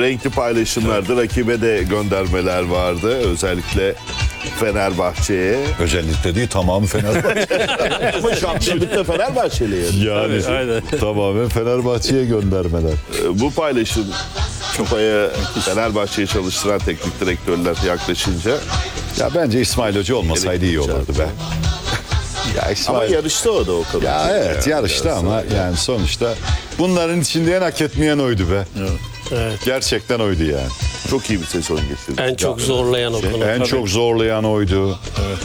renkli paylaşımlardı. Rakibe de göndermeler vardı. Özellikle Fenerbahçe'ye. Özellikle değil, tamamı Fenerbahçe. Ama şampiyonlukta Fenerbahçeli yani. Yani Aynen. tamamen Fenerbahçe'ye göndermeler. Bu paylaşım kupaya Fenerbahçe'yi çalıştıran teknik direktörler yaklaşınca Ya bence İsmail Hoca olmasaydı iyi olurdu be. Ya ama İsmail... yarıştı o da o kadar. Ya evet yarıştı ama yani sonuçta bunların içinde en hak etmeyen oydu be. Evet. Gerçekten oydu yani. Çok iyi bir sezon geçirdi. En çok zorlayan o konu. En tabii. çok zorlayan oydu.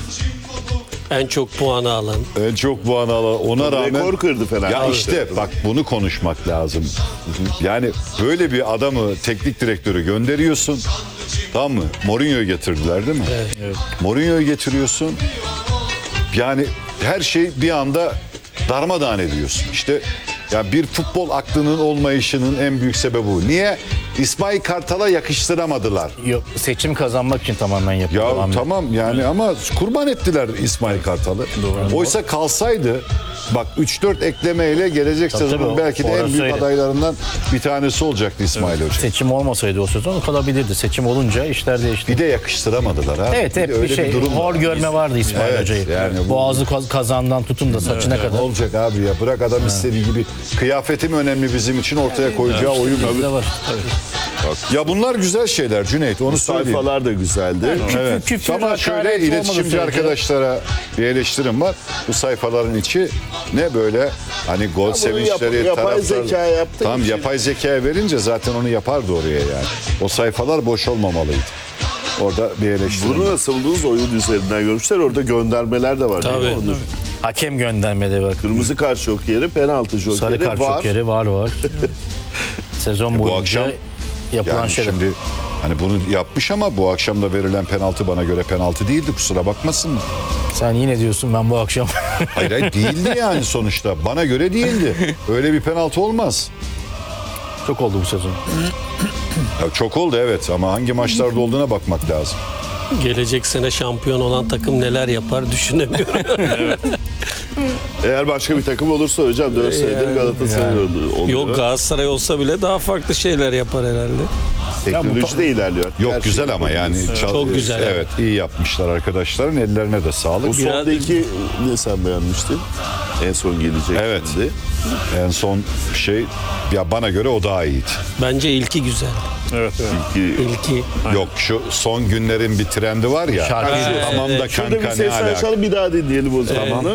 En çok puanı alan. En çok puan alan. Ona rağmen... Rekor kırdı Fenerbahçe. Ya işte bak bunu konuşmak lazım. Yani böyle bir adamı teknik direktörü gönderiyorsun. Tamam mı? Mourinho'yu getirdiler değil mi? Evet. Mourinho'yu getiriyorsun. Yani her şey bir anda darmadağın ediyorsun. İşte ya bir futbol aklının olmayışının en büyük sebebi bu. Niye? İsmail Kartal'a yakıştıramadılar. Yok, seçim kazanmak için tamamen Ya yapıyor. tamam yani ama kurban ettiler İsmail Kartal'ı. Oysa kalsaydı bak 3-4 eklemeyle gelecek Tabii, sezonun tabii, belki de en orası büyük öyle. adaylarından bir tanesi olacaktı İsmail Hoca. Seçim olmasaydı o sezon kalabilirdi. Seçim olunca işler değişti. Bir de yakıştıramadılar ha. Evet, Bir hep de bir öyle şey durum hor var. görme vardı İsmail Evet, Hoca'yı. yani bu- Boğazı kazandan tutun da saçına Ne kadar. olacak abi ya bırak adam istediği gibi. Kıyafetim önemli bizim için, ortaya koyacağı oyun. Bizde var. Ya bunlar güzel şeyler Cüneyt, onu söyleyeyim. Sayfalar da güzeldi. Evet. Küfür, Ama hakaret şöyle olmadı iletişimci sürece. arkadaşlara bir eleştirim var. Bu sayfaların içi ne böyle hani gol sevinçleri, yapay taraftar... zeka yaptığı Tamam için. yapay zekaya verince zaten onu yapardı oraya yani. O sayfalar boş olmamalıydı. Orada bir eleştirim. Bunu nasıl buldunuz? Oyun üzerinden görmüşler. Orada göndermeler de var. değil mi Tabii. Onur? Hakem göndermedi bak. Kırmızı kart jokeri, penaltı jokeri Sarı kart var. şokeri var. Sezon bu boyunca akşam yapılan Yani şeyler. şimdi hani bunu yapmış ama bu akşam da verilen penaltı bana göre penaltı değildi, kusura bakmasınlar. Sen yine diyorsun ben bu akşam. Hayır değildi yani sonuçta. Bana göre değildi. Öyle bir penaltı olmaz. Çok oldu bu sezon. Ya çok oldu evet ama hangi maçlarda olduğuna bakmak lazım. Gelecek sene şampiyon olan takım neler yapar düşünemiyorum. Eğer başka bir takım olursa hocam 4 senedir Galatasaray oluyor. Yok Galatasaray olsa bile daha farklı şeyler yapar herhalde. Teknoloji de ilerliyor. Yok Her güzel şey ama yani Çok güzel. Evet iyi yapmışlar arkadaşların, ellerine de sağlık. Bu sondaki ne sen beğenmiştin? En son gelecek Evet. şimdi. En son şey ya bana göre o daha iyiydi. Bence ilki güzel. Ki İlki. Yok şu son günlerin bir trendi var ya. Şarkı. Tamam da şurada bir kanka ne ses alaka. açalım bir daha dinleyelim o zaman.